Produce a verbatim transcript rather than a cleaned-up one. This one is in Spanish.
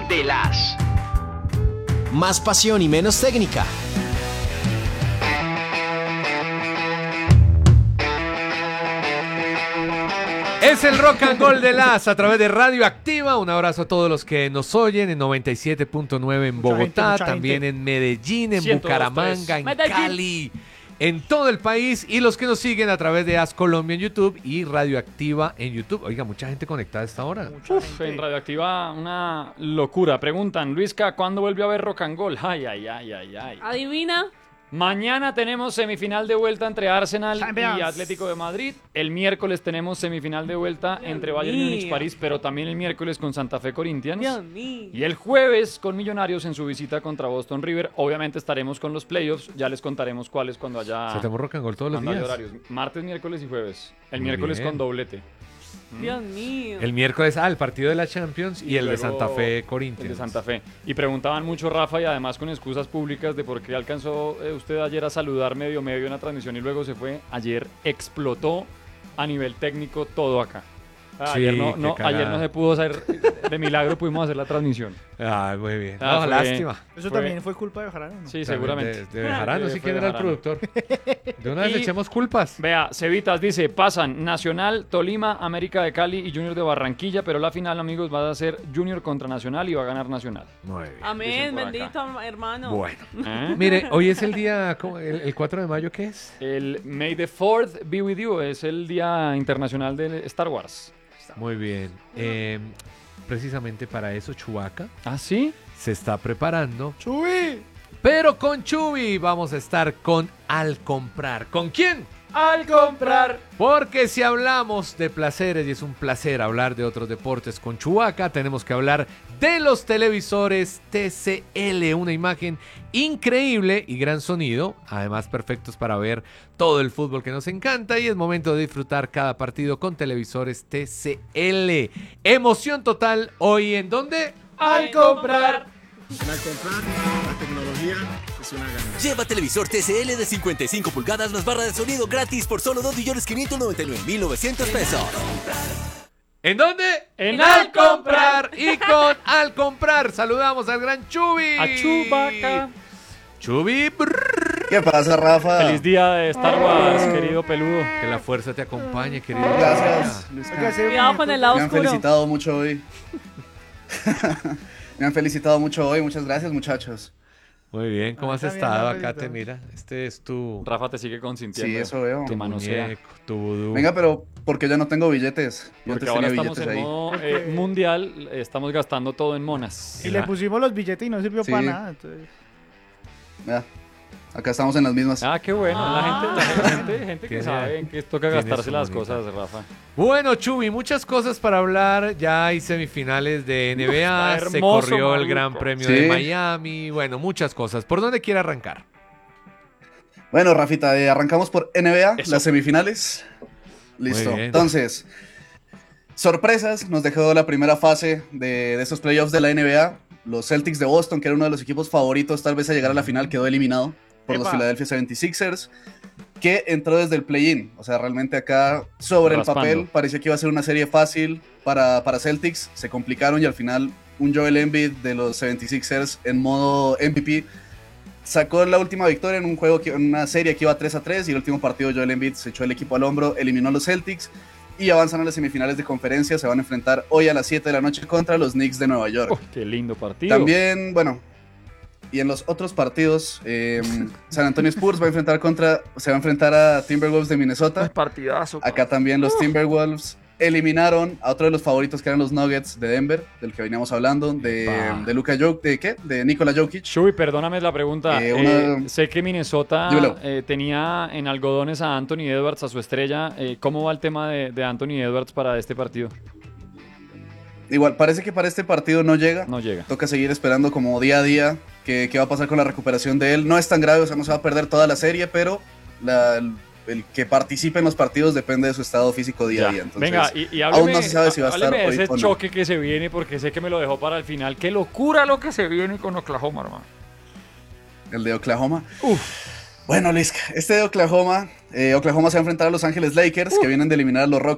de las. Más pasión y menos técnica. Es el Rock and Roll de las a través de Radio Activa. Un abrazo a todos los que nos oyen en noventa y siete punto nueve en Bogotá, gente, también gente. en Medellín, en ciento dos, Bucaramanga, tres. en Medellín. Cali, en todo el país, y los que nos siguen a través de As Colombia en YouTube y Radio Activa en YouTube. Oiga, mucha gente conectada a esta hora. Uf, en Radioactiva una locura. Preguntan, Luisca, ¿cuándo vuelve a ver Rock and Roll? Ay, ay, ay, ay, ay. Adivina. Mañana tenemos semifinal de vuelta entre Arsenal Champions. y Atlético de Madrid. El miércoles tenemos semifinal de vuelta Dios entre Bayern mío. Múnich París, pero también el miércoles con Santa Fe Corinthians. Dios mío. Y el jueves con Millonarios en su visita contra Boston River. Obviamente estaremos con los playoffs. Ya les contaremos cuáles cuando haya, Se Rock and Roll todos los cuando haya días. horarios. Martes, miércoles y jueves. El Muy miércoles bien. con doblete. Dios mío. El miércoles, ah, el partido de la Champions y, el de luego Santa Fe El Corinthians. de Santa Fe. Y preguntaban mucho, Rafa, y además con excusas públicas de por qué alcanzó eh, usted ayer a saludar medio medio en la transmisión y luego se fue. Ayer explotó a nivel técnico todo acá. Ah, Sí, ayer, no, qué no, cagada. ayer no se pudo hacer, de milagro pudimos hacer la transmisión. Ay, muy bien. Ah, No, fue- lástima. Eso Fue- también fue culpa de Bejarano, ¿no? Sí, También seguramente. De, de Bejarano, Sí, si fue quién era el Bejarano. productor. De una vez Y- echemos culpas. Vea, Cevitas dice, pasan Nacional, Tolima, América de Cali y Junior de Barranquilla, pero la final, amigos, va a ser Junior contra Nacional y va a ganar Nacional. Muy bien. Amén, Dicen por acá. bendito hermano. Bueno. ¿Eh? Mire, hoy es el día, ¿cómo? el, el cuatro de mayo, ¿qué es? El May the fourth be with you es el Día Internacional de Star Wars. Muy bien. Eh, precisamente para eso, Chewbacca ¿Ah, sí? se está preparando. ¡Chuy! Pero con Chubi vamos a estar con Al Comprar. ¿Con quién? Al comprar. Porque si hablamos de placeres, y es un placer hablar de otros deportes con Chewbacca, tenemos que hablar de los televisores T C L, una imagen increíble y gran sonido, además perfectos para ver todo el fútbol que nos encanta, y es momento de disfrutar cada partido con televisores T C L. Emoción total hoy en ¿dónde? Al comprar. Al comprar, la tecnología es una ganancia. Lleva televisor T C L de cincuenta y cinco pulgadas más barra de sonido gratis por solo dos millones quinientos noventa y nueve mil novecientos pesos. ¿En dónde? En Al Comprar. Y con Al Comprar saludamos al gran Chubi. A Chewbacca. Chubi. brrr. ¿Qué pasa, Rafa? Feliz día de Star Wars, querido peludo. Que la fuerza te acompañe, querido. Gracias. Oiga, ese Cuidado con el lado Me han oscuro. felicitado mucho hoy. Me han felicitado mucho hoy. Muchas gracias, muchachos. Muy bien, ¿cómo A mí has también estado? me han Acá te felicitado. mira. Este es tu, Rafa te sigue consintiendo. Sí, eso veo. Tu tu manosea. muñeco, tu vudú. Venga, pero ¿por qué ya no tengo billetes? Yo Porque antes ahora tenía estamos billetes en ahí. modo eh, mundial, eh, estamos gastando todo en monas. Y le pusimos los billetes y no sirvió Sí. para nada. Entonces... Vea, acá estamos en las mismas. Ah, qué bueno, la gente, la gente, gente que Tiene- sabe en que toca tiene gastarse su las monita. cosas, Rafa. Bueno, Chubi, muchas cosas para hablar. Ya hay semifinales de N B A. Está Se hermoso, corrió el maluco. Gran Premio Sí. de Miami. Bueno, muchas cosas. ¿Por dónde quiere arrancar? Bueno, Rafita, eh, arrancamos por N B A, Eso. las semifinales. Listo. bien. Entonces, sorpresas. Nos dejó la primera fase de, de estos playoffs de la N B A. Los Celtics de Boston, que era uno de los equipos favoritos tal vez a llegar a la final, quedó eliminado por los Epa. Philadelphia setenta y sixers, que entró desde el play-in. O sea, realmente acá, sobre Raspando. el papel, parecía que iba a ser una serie fácil para, para Celtics. Se complicaron y al final un Joel Embiid de los setenta y sixers en modo M V P sacó la última victoria en un juego, que, en una serie que iba tres a tres, y el último partido Joel Embiid se echó el equipo al hombro, eliminó a los Celtics y avanzan a las semifinales de conferencia. Se van a enfrentar hoy a las siete de la noche contra los Knicks de Nueva York. Oh, qué lindo partido. También, bueno, y en los otros partidos, eh, San Antonio Spurs va a enfrentar contra, se va a enfrentar a Timberwolves de Minnesota. Partidazo. Acá también los Timberwolves eliminaron a otro de los favoritos, que eran los Nuggets de Denver, del que veníamos hablando, de, Epa. de Luka Jokic, ¿de qué? De Nikola Jokic. Chuy, perdóname la pregunta. Eh, Eh, una- sé que Minnesota Dímelo. eh, tenía en algodones a Anthony Edwards, a su estrella. Eh, ¿Cómo va el tema de, de Anthony Edwards para este partido? Igual, parece que para este partido no llega. No llega. Toca seguir esperando como día a día qué, qué va a pasar con la recuperación de él. No es tan grave, o sea, no se va a perder toda la serie, pero la- el, el que participe en los partidos depende de su estado físico día Ya. a día. Entonces, Venga, y, y aún hábleme, no se sabe si va a estar hábleme de hoy ese o no. choque que se viene, porque sé que me lo dejó para el final. Qué locura lo que se viene con Oklahoma, hermano. El de Oklahoma. Bueno, Luis, este de Oklahoma, eh, Oklahoma se va a enfrentar a Los Ángeles Lakers, que vienen de eliminar a los Rockets